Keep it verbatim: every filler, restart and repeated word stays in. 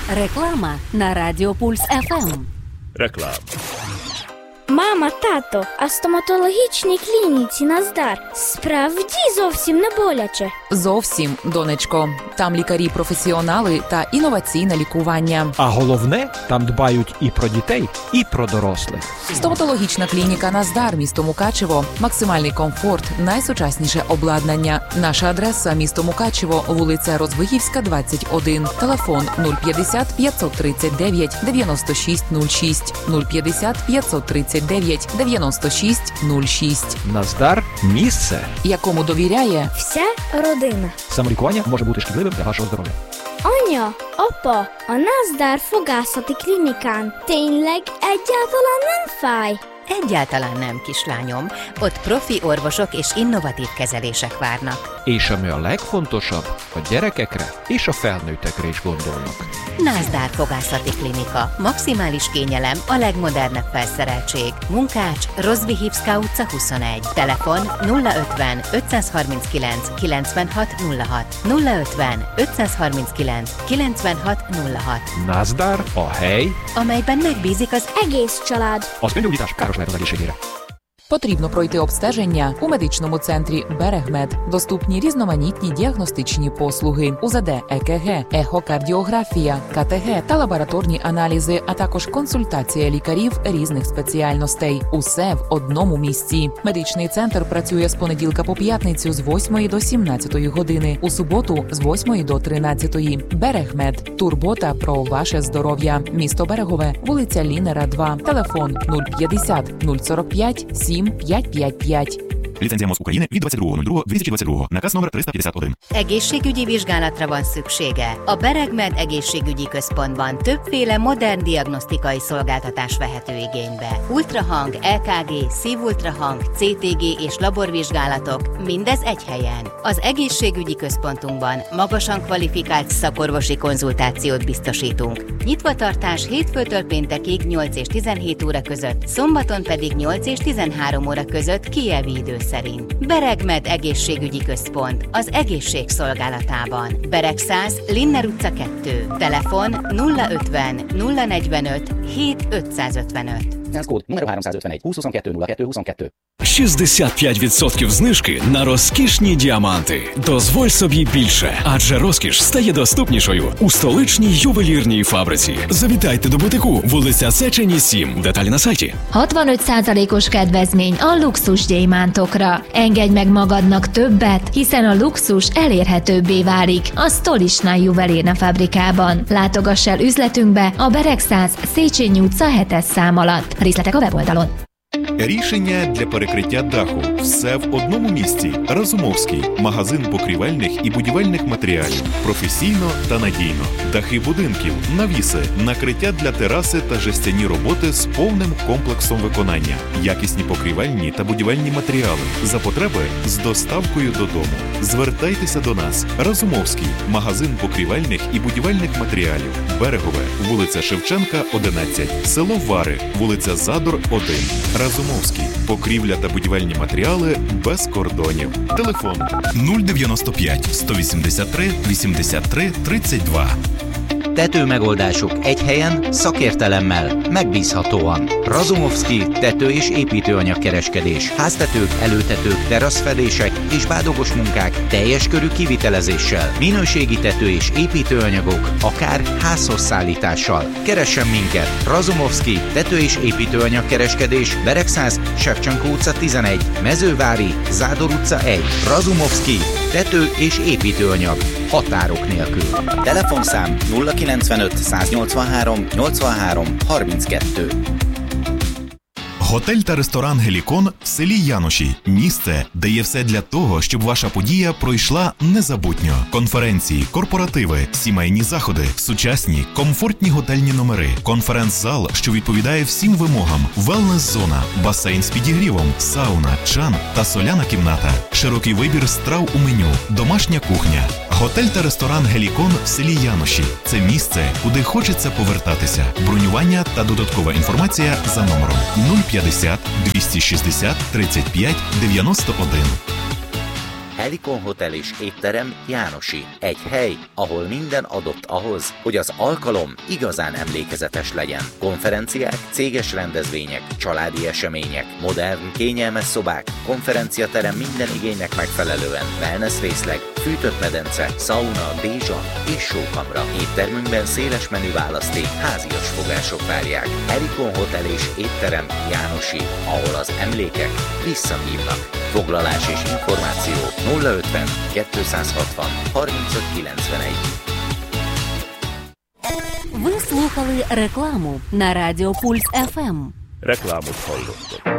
Реклама на Радіо Пульс еф ем. Реклама. Мама, тато, а стоматологічній клініці Наздар справді зовсім не боляче? Зовсім, донечко. Там лікарі-професіонали та інноваційне лікування. А головне, там дбають і про дітей, і про дорослих. Стоматологічна клініка Наздар, місто Мукачево. Максимальний комфорт, найсучасніше обладнання. Наша адреса – місто Мукачево, вулиця Розвигівська, двадцять один. Телефон нуль п'ятдесят п'ятсот тридцять дев'ять дев'яносто шість нуль шість, нуль п'ятдесят п'ятсот тридцять дев'ять дев'яносто шість нуль шість. Наздар – місце, якому довіряє вся родина. Самолікування може бути шкідливим для вашого здоров'я. Anya, apa, a Nazдар fogászati klinikán tényleg egyáltalán nem fáj? Egyáltalán nem, kislányom. Ott profi orvosok és innovatív kezelések várnak. És ami a legfontosabb, a gyerekekre és a felnőttekre is gondolnak. Nazдар Fogászati Klinika. Maximális kényelem, a legmodernebb felszereltség. Munkács, Rozvihivszka utca huszonegy. Telefon nulla ötven ötszázharminckilenc kilencvenhat nulla hat. nulla ötven ötszázharminckilenc kilencvenhat nulla hat. Nazдар a hely, amelyben megbízik az egész család. Az öngyógyítás káros lehet az egészségére. Потрібно пройти обстеження у медичному центрі «Берегмед». Доступні різноманітні діагностичні послуги, УЗД, ЕКГ, ехокардіографія, КТГ та лабораторні аналізи, а також консультація лікарів різних спеціальностей. Усе в одному місці. Медичний центр працює з понеділка по п'ятницю з восьмої до сімнадцятої години, у суботу з восьмої до тринадцятої. «Берегмед» – турбота про ваше здоров'я. Місто Берегове, вулиця Лінера, два. Телефон нуль п'ятдесят нуль сорок п'ять сім п'ять п'ять п'ять. Ліцензія МОЗ України від двадцять другого другого дві тисячі двадцять другого. Наказ номер триста п'ятдесят один. Egészségügyi vizsgálatra van szüksége. A Beregmed egészségügyi központban többféle modern diagnosztikai szolgáltatás vehető igénybe. Ultrahang, é ká gé, szívultrahang, cé té gé és laborvizsgálatok, mindez egy helyen. Az egészségügyi központunkban magasan kvalifikált szakorvosi konzultációt biztosítunk. Nyitvatartás hétfőtől péntekig nyolc és tizenhét óra között, szombaton pedig nyolc és tizenhárom óra között kijevi idő szerint. Beregmed egészségügyi központ az egészség szolgálatában. Beregszáz, Linner utca kettő. Telefon nulla ötven nulla negyvenöt hét ötszázötvenöt. Код номер háromszázötvenegy húsz huszonkettő nulla kettő huszonkettő. шістдесят п'ять відсотків знижки на розкішні діаманти. Дозволь собі більше, адже розкіш стає доступнішою у столичній ювелірній фабриці. Завітайте до бутику, вулиця Сечені, сім. Деталі на сайті. hatvanöt százalékos kedvezmény a luxus gyémántokra. Engedj meg magadnak többet, hiszen a luxus elérhetőbbé válik a Stolichnai Juvelírna fabrikában. Látogass el üzletünkbe a Beregszáz, Széchenyi utca hetes szám alatt. Részletek a weboldalon. Рішення для перекриття даху. Все в одному місці. Разумовський. Магазин покрівельних і будівельних матеріалів. Професійно та надійно. Дахи будинків, навіси, накриття для тераси та жестяні роботи з повним комплексом виконання. Якісні покрівельні та будівельні матеріали. За потреби з доставкою додому. Звертайтеся до нас. Разумовський. Магазин покрівельних і будівельних матеріалів. Берегове. Вулиця Шевченка, одинадцять. Село Вари. Вулиця Задор, один. Разумовський. Покрівля та будівельні матеріали без кордонів. Телефон нуль дев'яносто п'ять сто вісімдесят три вісімдесят три тридцять два. Tetőmegoldások egy helyen, szakértelemmel, megbízhatóan. Razumovszky tető- és építőanyagkereskedés. Háztetők, előtetők, teraszfedések és bádogos munkák teljes körű kivitelezéssel. Minőségi tető- és építőanyagok, akár házhoz szállítással. Keressen minket! Razumovszky tető- és építőanyagkereskedés. Beregszáz, Shevchenko utca tizenegy, Mezővári, Zádor utca egy. Razumovszky tető- és építőanyag. Határok nélkül. Telefonszám nulla kilencvenöt száznyolcvanhárom nyolcvanhárom harminckettő. Готель та ресторан «Гелікон» в селі Яноші. Місце, де є все для того, щоб ваша подія пройшла незабутньо. Конференції, корпоративи, сімейні заходи, сучасні, комфортні готельні номери, конференц-зал, що відповідає всім вимогам, велнес-зона, басейн з підігрівом, сауна, чан та соляна кімната, широкий вибір страв у меню, домашня кухня. Готель та ресторан «Гелікон» в селі Яноші – це місце, куди хочеться повертатися. Бронювання та додаткова інформація за номером нуль п'ятдесят двісті шістдесят тридцять п'ять дев'яносто один. Helikon Hotel és étterem Jánosi. Egy hely, ahol minden adott ahhoz, hogy az alkalom igazán emlékezetes legyen. Konferenciák, céges rendezvények, családi események, modern, kényelmes szobák, konferenciaterem minden igénynek megfelelően, wellness részleg, fűtött medence, sauna, dézsa és sókamra. Éttermünkben széles menü választék, házias fogások várják. Helikon Hotel és étterem Jánosi, ahol az emlékek visszahívnak. Foglalás és információ nulla ötven kétszázhatvan harmincöt kilencvenegy. Ви слухали рекламу на Радіо Пульс еф ем. Рекламу hallottak.